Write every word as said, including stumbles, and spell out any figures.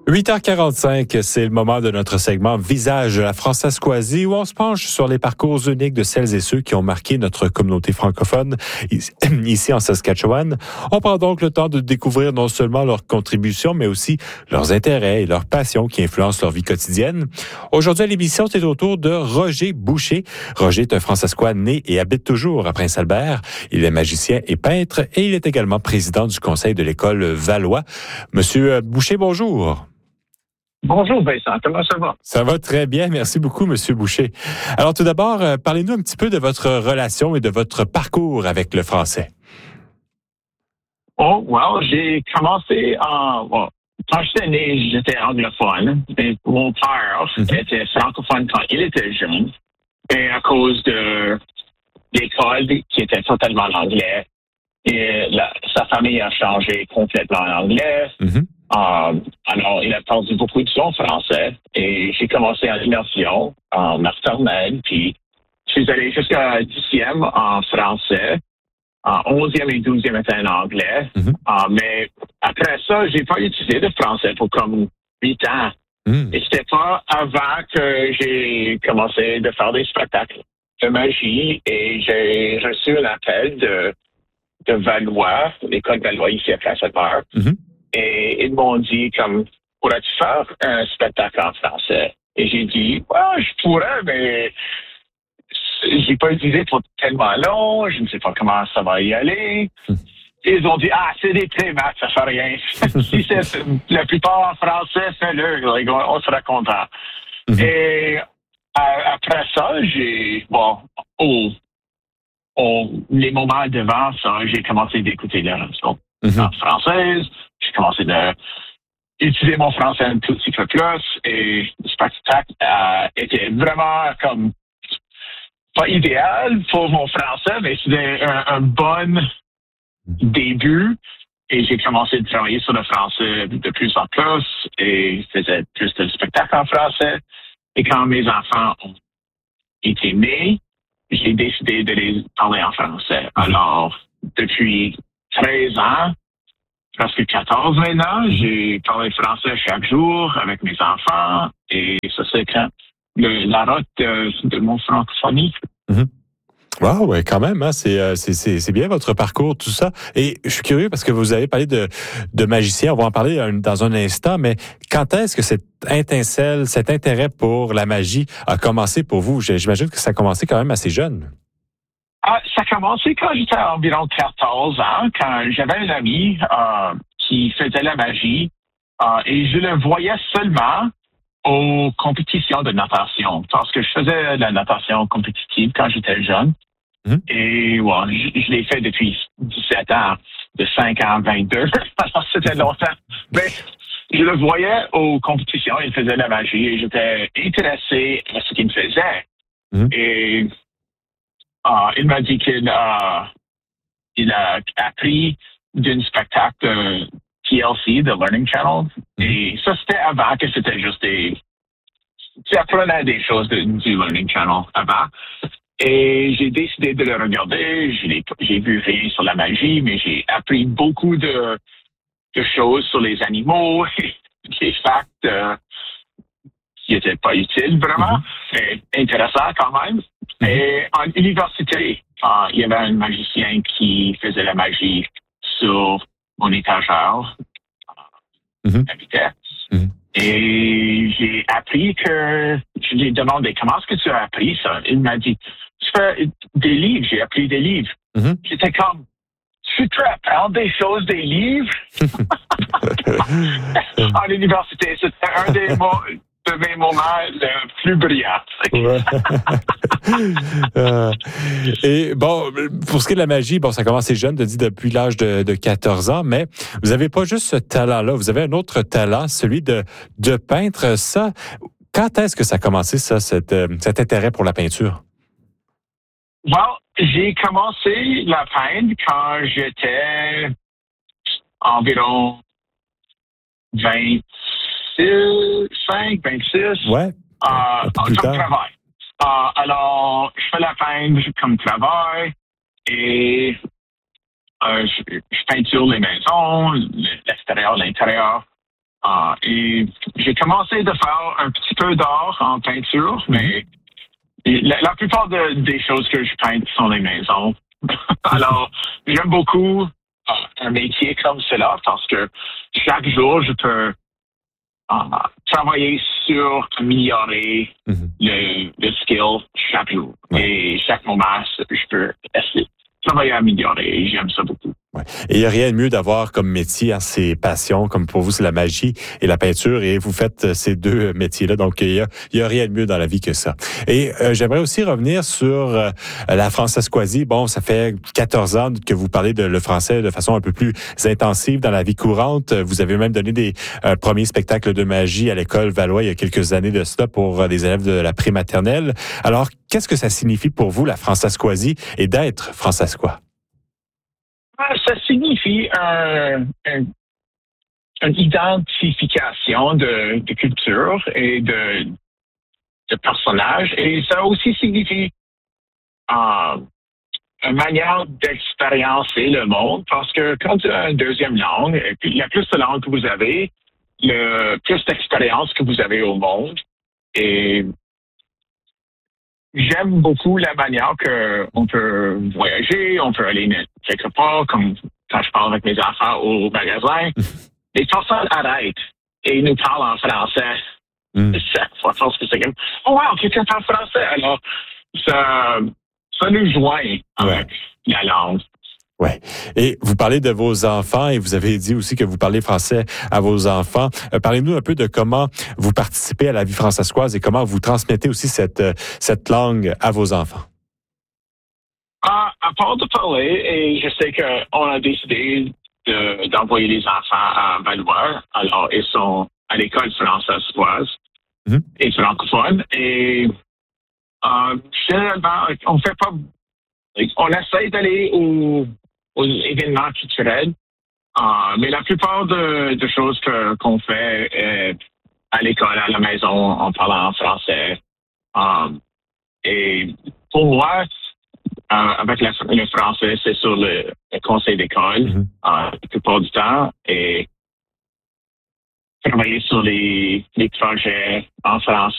huit heures quarante-cinq, c'est le moment de notre segment Visage de la Françaiscoisie où on se penche sur les parcours uniques de celles et ceux qui ont marqué notre communauté francophone ici en Saskatchewan. On prend donc le temps de découvrir non seulement leurs contributions, mais aussi leurs intérêts et leurs passions qui influencent leur vie quotidienne. Aujourd'hui à l'émission, c'est au tour de Roger Boucher. Roger est un Françaiscois né et habite toujours à Prince-Albert. Il est magicien et peintre et il est également président du conseil de l'école Valois. Monsieur Boucher, bonjour. Bonjour Vincent, comment ça va? Ça va très bien, merci beaucoup Monsieur Boucher. Alors tout d'abord, euh, parlez-nous un petit peu de votre relation et de votre parcours avec le français. Oh, well, j'ai commencé en... Bon, quand j'étais né, j'étais anglophone. Mais mon père mm-hmm. était francophone quand il était jeune. Et à cause de l'école qui était totalement en anglais, et la, sa famille a changé complètement en anglais. Mm-hmm. Um, alors, il a perdu beaucoup de son français et j'ai commencé en immersion en maternelle, puis je suis allé jusqu'à dixième en français, en onzième et douzième était en anglais, mm-hmm. uh, mais après ça, j'ai pas utilisé de français pour comme huit ans. Mm. Et c'était pas avant que j'ai commencé de faire des spectacles de magie et j'ai reçu un appel de, de Valois, l'école Valois ici à Prince-Albert. Mm-hmm. Et ils m'ont dit, comme, pourrais-tu faire un spectacle en français? Et j'ai dit, ouais, je pourrais, mais j'ai pas utilisé pour tellement long, je ne sais pas comment ça va y aller. Et ils ont dit, ah, c'est des primates, ça fait rien. Si c'est la plupart en français, fais-le, on sera content. Mm-hmm. Et à, après ça, j'ai, bon, oh, oh, les moments devant ça, j'ai commencé d'écouter les chansons mm-hmm. françaises. J'ai commencé à utiliser mon français un tout petit peu plus et le spectacle euh, était vraiment comme pas idéal pour mon français, mais c'était un, un bon début et j'ai commencé à travailler sur le français de plus en plus et je faisais plus de spectacles en français. Et quand mes enfants ont été nés, j'ai décidé de les parler en français. Alors, depuis treize ans, presque quatorze maintenant, j'ai parlé français chaque jour avec mes enfants et ça c'est quand le, la route de, de mon francophonie. Mm-hmm. Wow, ouais, quand même, hein, c'est, euh, c'est, c'est, c'est bien votre parcours, tout ça. Et je suis curieux parce que vous avez parlé de, de magicien, on va en parler dans un instant, mais quand est-ce que cette étincelle, cet intérêt pour la magie a commencé pour vous? J'imagine que ça a commencé quand même assez jeune. Ah, ça a commencé quand j'étais à environ quatorze ans, quand j'avais un ami euh, qui faisait la magie euh, et je le voyais seulement aux compétitions de natation parce que je faisais la natation compétitive quand j'étais jeune. Mmh. Et ouais, je, je l'ai fait depuis dix-sept ans, de cinq ans à vingt-deux, alors c'était longtemps. Mais je le voyais aux compétitions, il faisait la magie et j'étais intéressé à ce qu'il faisait. Mmh. Et Uh, il m'a dit qu'il uh, il a appris d'un spectacle de T L C, de Learning Channel. Mm-hmm. Et ça, c'était avant que c'était juste des... Tu apprenais des choses de, du Learning Channel avant. Et j'ai décidé de le regarder. J'ai, j'ai vu rien sur la magie, mais j'ai appris beaucoup de, de choses sur les animaux, des facts euh, qui n'étaient pas utiles vraiment, mm-hmm. mais intéressants quand même. Et en université, uh, il y avait un magicien qui faisait la magie sur mon étagère. Mm-hmm. Mm-hmm. Et j'ai appris que, je lui ai demandé, comment est-ce que tu as appris ça? Il m'a dit, tu fais des livres, j'ai appris des livres. Mm-hmm. J'étais comme, tu te apprends des choses des livres? En université, c'était un des mots... de mes moments le plus brillants. Ouais. euh, et bon, pour ce qui est de la magie, bon, ça a commencé jeune, de dit depuis l'âge de, de quatorze ans, mais vous n'avez pas juste ce talent-là, vous avez un autre talent, celui de, de peintre. Ça, quand est-ce que ça a commencé, ça, cet, cet intérêt pour la peinture? Well, j'ai commencé la peindre quand j'étais environ vingt vingt-cinq, vingt-six, ouais, euh, comme tard. Travail. Euh, alors, je fais la peindre comme travail et euh, je, je peinture les maisons, l'extérieur, l'intérieur. Uh, et j'ai commencé de faire un petit peu d'art en peinture, mais la, la plupart de, des choses que je peins sont les maisons. Alors, j'aime beaucoup uh, un métier comme cela parce que chaque jour, je peux uh, travailler sur améliorer mm-hmm. le, le skill chaque jour. Ouais. Et chaque moment, je peux essayer de travailler à améliorer et j'aime ça beaucoup. Ouais. Et il n'y a rien de mieux d'avoir comme métier hein, ces passions, comme pour vous, c'est la magie et la peinture, et vous faites ces deux métiers-là. Donc, il n'y a, il y a rien de mieux dans la vie que ça. Et euh, j'aimerais aussi revenir sur euh, la françaiscoisie. Bon, ça fait quatorze ans que vous parlez de le français de façon un peu plus intensive dans la vie courante. Vous avez même donné des euh, premiers spectacles de magie à l'école Valois il y a quelques années de cela pour euh, des élèves de la prématernelle. Alors, qu'est-ce que ça signifie pour vous, la françaiscoisie, et d'être françaiscois? Ça signifie un, un, une identification de, de culture et de, de personnage. Et ça aussi signifie euh, une manière d'expériencer le monde. Parce que quand tu as une deuxième langue, et puis il y a plus de langues que vous avez, le plus d'expérience que vous avez au monde. Et j'aime beaucoup la manière qu'on peut voyager, on peut aller quelque part, comme quand je parle avec mes enfants au magasin. Les personnes arrêtent et nous parlent en français. Mm. Chaque fois, parce que c'est comme, oh wow, quelqu'un parle français. Alors, ça, ça nous joint avec ouais. la langue. Oui. Et vous parlez de vos enfants et vous avez dit aussi que vous parlez français à vos enfants. Euh, parlez-nous un peu de comment vous participez à la vie françaiscoise et comment vous transmettez aussi cette, cette langue à vos enfants. À, à part de parler, et je sais qu'on a décidé de, d'envoyer les enfants à Valois. Alors, ils sont à l'école françaiscoise mm-hmm. et francophone. Et euh, généralement, on fait pas... On essaie d'aller au aux événements culturels. Euh, mais la plupart de, de choses que, qu'on fait euh, à l'école, à la maison, on parle en français. Euh, et pour moi, euh, avec la, le français, c'est sur le, le conseil d'école mm-hmm. euh, la plupart du temps. Et travailler sur les, les projets en français